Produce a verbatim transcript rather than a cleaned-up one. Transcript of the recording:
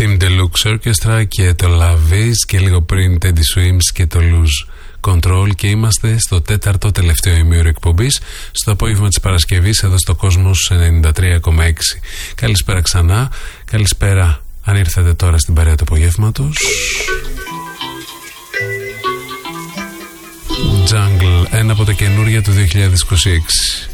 Team Deluxe Orchestra και το Love Is, και λίγο πριν Teddy Swims και το Lose Control, και είμαστε στο τέταρτο τελευταίο ημίωρο εκπομπής, στο απόγευμα της Παρασκευής εδώ στο Κόσμος ενενήντα τρία κόμμα έξι. Καλησπέρα ξανά, καλησπέρα αν ήρθατε τώρα στην παρέα του απογεύματος. Jungle, ένα από τα καινούργια του δύο χιλιάδες είκοσι έξι.